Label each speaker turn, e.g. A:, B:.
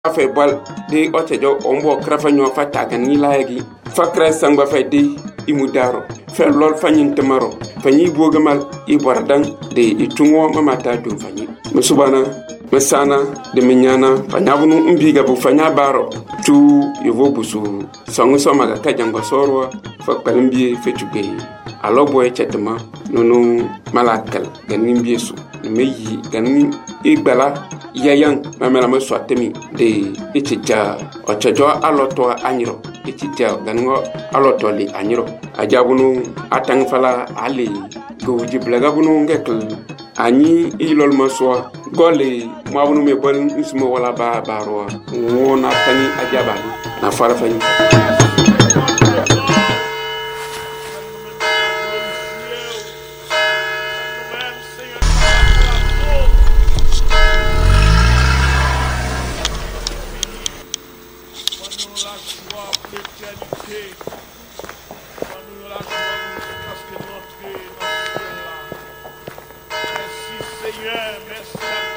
A: Fa bal de otejo ombo krafa nyo fa tagani laegi fa kra sangba fa de imudaro fa lol fanyin tamaro fanyi bogamal ibardan de itungo mamata dum fanyi musubana mesana de minyana fanyabunu umbiga bu fanya baro tu yovo busu sangu somaga kajango sorwa fa kalimbi fetuge alobo chetma nonu malakal ganin biesu meyi ganin igbala yayan mamela me swatemi de itija ochajo aloto anyiro itija gango aloto li anyiro ajabunu atang fala ali go jiblaga bunu ngekl ani ilol maswa gole mabunu me bon ismo wala ba baro wona tani ajabani na fara fani
B: Merci Seigneur, merci.